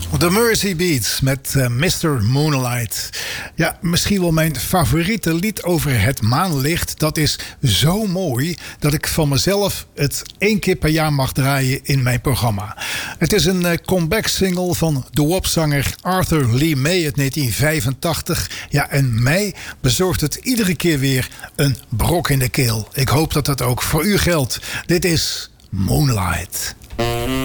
The Mersey Beats met Mr. Moonlight. Ja, misschien wel mijn favoriete lied over het maanlicht. Dat is zo mooi dat ik van mezelf het 1 keer per jaar mag draaien in mijn programma. Het is een comeback single van doo-wop-zanger Arthur Lee May uit 1985. Ja, en mij bezorgt het iedere keer weer een brok in de keel. Ik hoop dat dat ook voor u geldt. Dit is Moonlight.